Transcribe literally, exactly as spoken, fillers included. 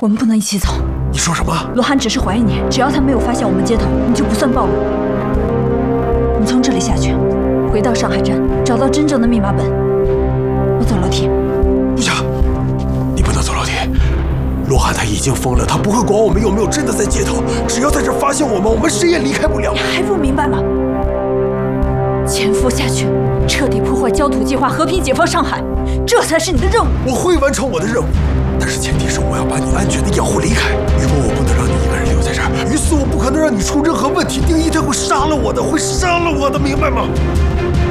我们不能一起走。 你说什么？ 罗涵只是怀疑你，只要他没有发现我们接头，你就不算暴露。我们从这里下去，回到上海站，找到真正的密码本。我走楼梯。 不行，你不能走楼梯。罗涵他已经疯了，他不会管我们有没有真的在接头，只要在这发现我们，我们谁也离开不了。 你还不明白吗？潜伏下去，彻底破坏焦土计划，和平解放上海，这才是你的任务。 我会完成我的任务，但是前提是我要把你安全的养护离开。如果我不能让你一个人留在这儿，于是我不可能让你出任何问题。丁一他会杀了我的，会杀了我的，明白吗？